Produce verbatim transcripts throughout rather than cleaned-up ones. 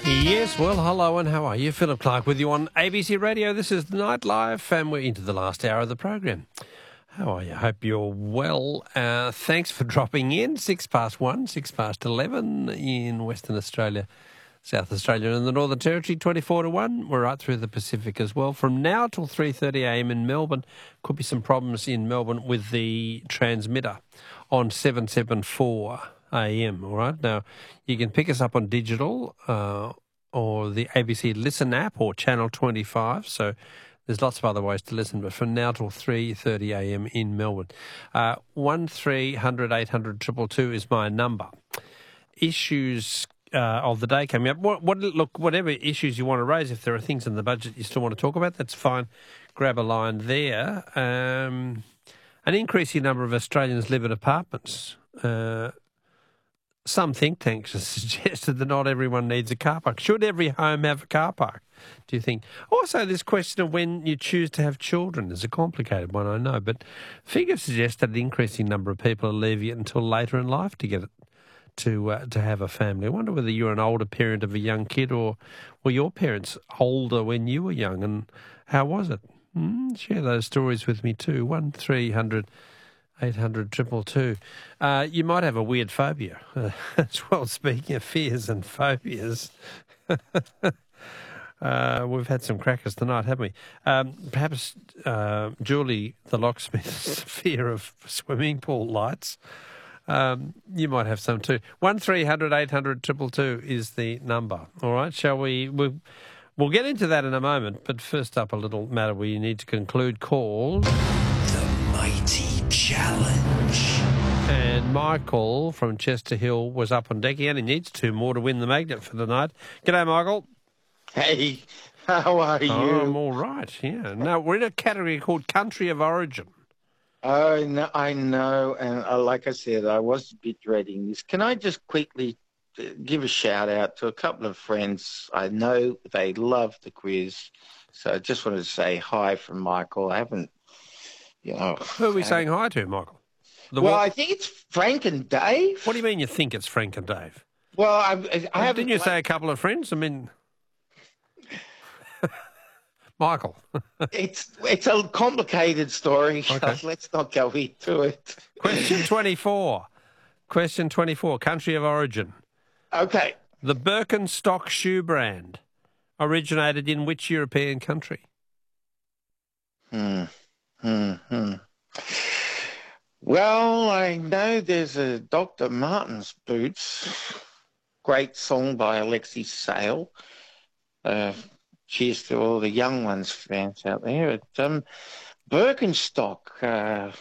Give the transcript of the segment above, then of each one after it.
Yes, well, hello and how are you? Philip Clark with you on A B C Radio. This is the Nightlife and we're into the last hour of the program. How are you? Hope you're well. Uh, thanks for dropping in. Six past one, six past eleven in Western Australia, South Australia and the Northern Territory, twenty-four to one. We're right through the Pacific as well. From now till three thirty a m in Melbourne, could be some problems in Melbourne with the transmitter on seven seventy-four a m, all right? Now, you can pick us up on digital uh, or the A B C Listen app or Channel twenty-five, so there's lots of other ways to listen, but from now till three thirty a m in Melbourne. Uh, one three hundred eight hundred two two two is my number. Issues uh, of the day coming up. What, what, look, whatever issues you want to raise, if there are things in the budget you still want to talk about, that's fine. Grab a line there. Um, an increasing number of Australians live in apartments. Uh, some think tanks have suggested that not everyone needs a car park. Should every home have a car park, do you think? Also, this question of when you choose to have children is a complicated one, I know, but figures suggest that an increasing number of people are leaving it until later in life to get it, to uh, to have a family. I wonder whether you're an older parent of a young kid or were your parents older when you were young, and how was it? Mm, share those stories with me too. one three hundred eight hundred two two two. Uh, you might have a weird phobia uh, as well, speaking of fears and phobias. uh, we've had some crackers tonight, haven't we? Um, perhaps uh, Julie, the locksmith's fear of swimming pool lights. Um, you might have some too. one three hundred eight hundred two two two is the number. All right, shall we... We'll, we'll get into that in a moment, but first up a little matter we need to conclude called... The Mighty Challenge. And Michael from Chester Hill was up on deck. He only needs two more to win the magnet for the night. G'day, Michael. Hey, how are you? Oh, I'm all right, yeah. No, we're in a category called Country of Origin. Oh, no, I know, and uh, like I said, I was a bit dreading this. Can I just quickly uh, give a shout-out to a couple of friends? I know they love the quiz, so I just wanted to say hi from Michael. I haven't, you know... Who are we saying hi to, Michael? The well, what? I think it's Frank and Dave. What do you mean you think it's Frank and Dave? Well, I, I, I haven't... Didn't you say a couple of friends? I mean... Michael. it's it's a complicated story. Okay. Let's not go into it. Question twenty-four. Question twenty-four. Country of origin. Okay. The Birkenstock shoe brand originated in which European country? Hmm. Hmm. Hmm. Well, I know there's a Doctor Martens boots. Great song by Alexi Sale. Uh, cheers to all the young ones fans out there. But, um, Birkenstock. Uh,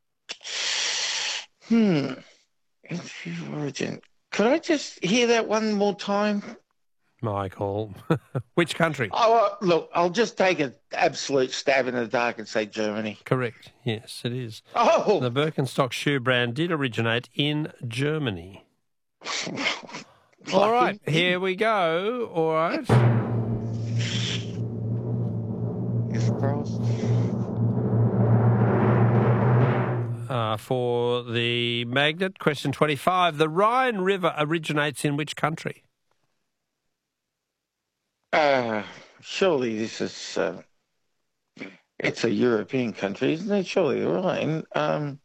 hmm. Origin. Could I just hear that one more time? Michael. Which country? Oh, uh, look, I'll just take an absolute stab in the dark and say Germany. Correct. Yes, it is. Oh! The Birkenstock shoe brand did originate in Germany. All right, here we go. All right. Yes, crossed. Uh, for the magnet, question twenty-five. The Rhine River originates in which country? Uh, surely this is, uh, it's a European country, isn't it? Surely, right. Um,